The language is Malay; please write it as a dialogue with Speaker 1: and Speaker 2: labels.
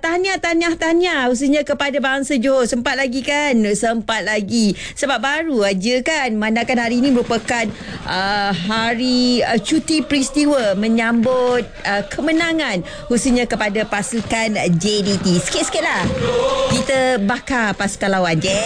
Speaker 1: Tahniah khususnya kepada bangsa Johor. Sempat lagi kan? Sempat lagi. Sebab baru aja kan mandakan hari ini merupakan hari cuti peristiwa menyambut kemenangan khususnya kepada pasukan JDT. Sikit-sikit lah kita bakar pasukan lawan.